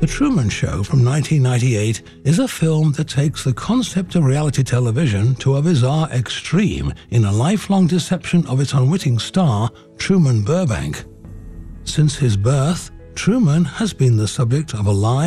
The Truman Show from 1998 is a film that takes the concept of reality television to a bizarre extreme in a lifelong deception of its unwitting star, Truman Burbank. Since his birth, Truman has been the subject of a lie